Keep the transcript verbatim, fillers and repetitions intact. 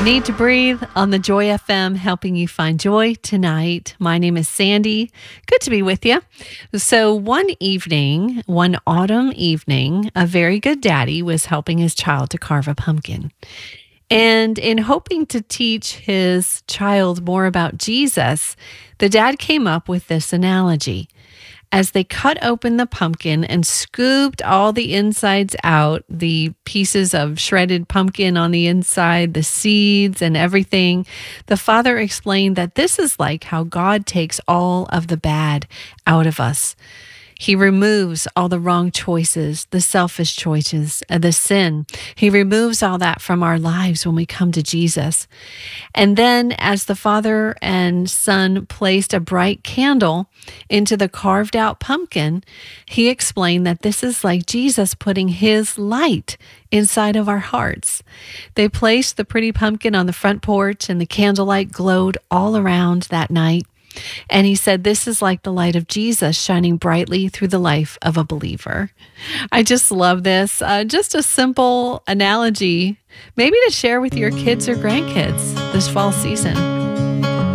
Need to Breathe on the Joy F M, helping you find joy tonight. My name is Sandy. Good to be with you. So one evening, one autumn evening, a very good daddy was helping his child to carve a pumpkin. And in hoping to teach his child more about Jesus, the dad came up with this analogy. As they cut open the pumpkin and scooped all the insides out, the pieces of shredded pumpkin on the inside, the seeds and everything, the father explained that this is like how God takes all of the bad out of us. He removes all the wrong choices, the selfish choices, uh, the sin. He removes all that from our lives when we come to Jesus. And then as the father and son placed a bright candle into the carved out pumpkin, he explained that this is like Jesus putting his light inside of our hearts. They placed the pretty pumpkin on the front porch, and the candlelight glowed all around that night. And he said, this is like the light of Jesus shining brightly through the life of a believer. I just love this. Uh, just a simple analogy, maybe to share with your kids or grandkids this fall season.